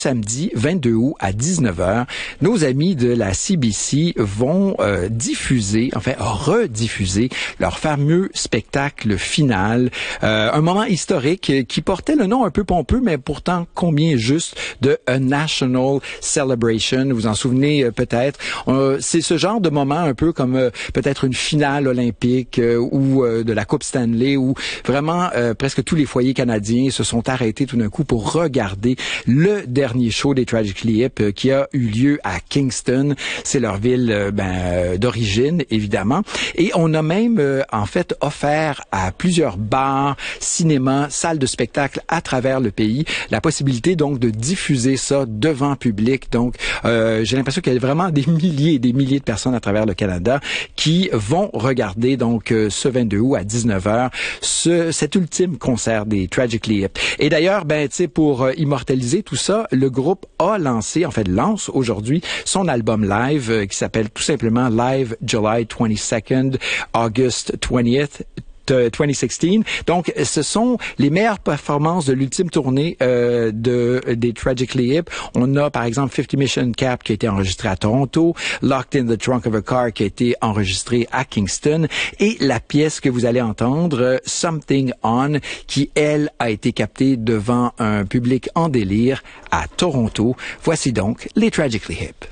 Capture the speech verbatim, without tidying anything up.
Samedi vingt-deux août à dix-neuf heures, nos amis de la C B C vont euh, diffuser, enfin rediffuser leur fameux spectacle final, euh, un moment historique qui portait le nom un peu pompeux, mais pourtant combien juste de A National Celebration. Vous vous en souvenez euh, peut-être. Euh, c'est ce genre de moment un peu comme euh, peut-être une finale olympique euh, ou euh, de la Coupe Stanley où vraiment euh, presque tous les foyers canadiens se sont arrêtés tout d'un coup pour regarder le dernier dernier show des Tragically Hip euh, qui a eu lieu à Kingston. C'est leur ville euh, ben, euh, d'origine, évidemment. Et on a même, euh, en fait, offert à plusieurs bars, cinémas, salles de spectacle à travers le pays la possibilité, donc, de diffuser ça devant public. Donc, euh, j'ai l'impression qu'il y a vraiment des milliers et des milliers de personnes à travers le Canada qui vont regarder, donc, euh, ce vingt-deux août à dix-neuf heures, ce, cet ultime concert des Tragically Hip. Et d'ailleurs, ben, tu sais, pour euh, immortaliser tout ça, le groupe a lancé, en fait lance aujourd'hui, son album live euh, qui s'appelle tout simplement Live July twenty-second, August twentieth, twenty sixteen. Donc, ce sont les meilleures performances de l'ultime tournée euh, de des Tragically Hip. On a, par exemple, fifty Mission Cap qui a été enregistré à Toronto, Locked in the Trunk of a Car qui a été enregistré à Kingston, et la pièce que vous allez entendre, Something On, qui, elle, a été captée devant un public en délire à Toronto. Voici donc les Tragically Hip.